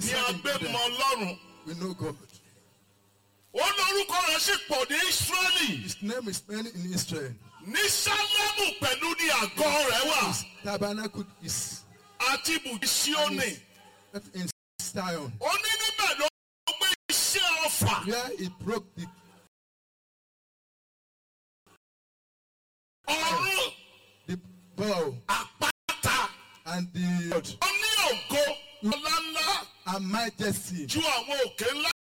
tí a gbé mọ Ọlọ́run. We know God. Ó lórúkọ rẹ̀ sì pọ̀ ní Ísírẹ́lì. His name is many in Israel. Ní Sálẹ́mù pẹ̀lú ní àgọ́ rẹ̀ wà. His tabernacle is Àti ibùdó Síónì. in Zion. Ó ní níbẹ̀ ló gbé iṣẹ́ ọfà. Where he broke Ọ̀run. the bow Àpáta. and the Ó ní ògo ọlá ńlá and majesty ju àwọn òkè ńlá